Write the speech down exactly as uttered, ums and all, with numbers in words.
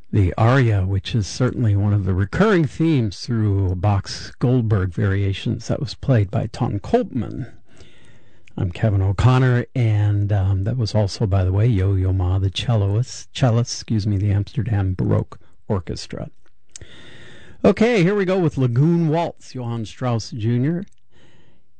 The aria, which is certainly one of the recurring themes through Bach's Goldberg variations, that was played by Ton Koopman. I'm Kevin O'Connor, and um, that was also, by the way, Yo-Yo Ma, the celloist, cellist, excuse me, the Amsterdam Baroque Orchestra. Okay, here we go with Lagoon Waltz, Johann Strauss Junior